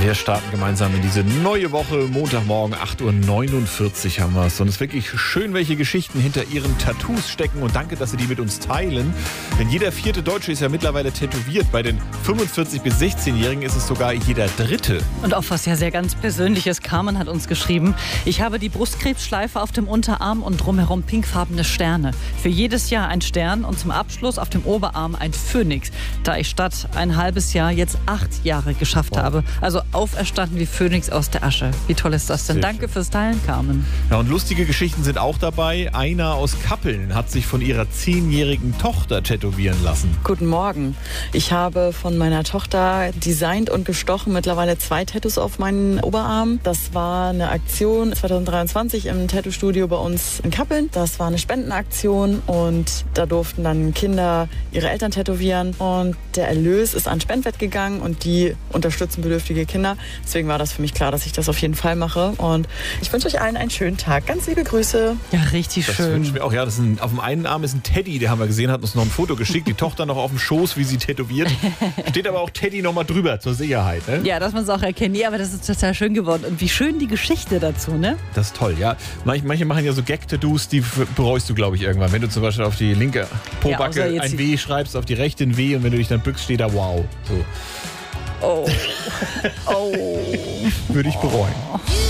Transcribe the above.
Wir starten gemeinsam in diese neue Woche. Montagmorgen, 8:49 Uhr haben wir es. Und es ist wirklich schön, welche Geschichten hinter ihren Tattoos stecken. Und danke, dass Sie die mit uns teilen. Denn jeder vierte Deutsche ist ja mittlerweile tätowiert. Bei den 45- bis 16-Jährigen ist es sogar jeder dritte. Und auch was ja sehr ganz Persönliches. Carmen hat uns geschrieben: Ich habe die Brustkrebsschleife auf dem Unterarm und drumherum pinkfarbene Sterne. Für jedes Jahr ein Stern und zum Abschluss auf dem Oberarm ein Phönix. Da ich statt ein halbes Jahr jetzt 8 Jahre geschafft habe. Also auferstanden wie Phönix aus der Asche. Wie toll ist das denn? Danke fürs Teilen, Carmen. Ja, und lustige Geschichten sind auch dabei. Einer aus Kappeln hat sich von ihrer 10-jährigen Tochter tätowieren lassen. Guten Morgen. Ich habe von meiner Tochter designt und gestochen mittlerweile 2 Tattoos auf meinen Oberarm. Das war eine Aktion 2023 im Tattoo-Studio bei uns in Kappeln. Das war eine Spendenaktion und da durften dann Kinder ihre Eltern tätowieren. Und der Erlös ist an Spendwett gegangen und die unterstützen bedürftige Kinder. Deswegen war das für mich klar, dass ich das auf jeden Fall mache. Und ich wünsche euch allen einen schönen Tag. Ganz liebe Grüße. Ja, richtig Das schön. wünschen wir auch. Ja, auf dem einen Arm ist ein Teddy, den haben wir gesehen, hat uns noch ein Foto geschickt. Die Tochter noch auf dem Schoß, wie sie tätowiert. Steht aber auch Teddy noch mal drüber, zur Sicherheit. Ne? Ja, dass man es auch erkennt. Ja, aber das ist total schön geworden. Und wie schön die Geschichte dazu, ne? Das ist toll, ja. Manche machen ja so Gag-Tattoos, die bereust du, glaube ich, irgendwann. Wenn du zum Beispiel auf die linke Pobacke ein W schreibst, auf die rechte ein W und wenn du dich dann bückst, steht da Wow. So. Oh. Würde ich bereuen.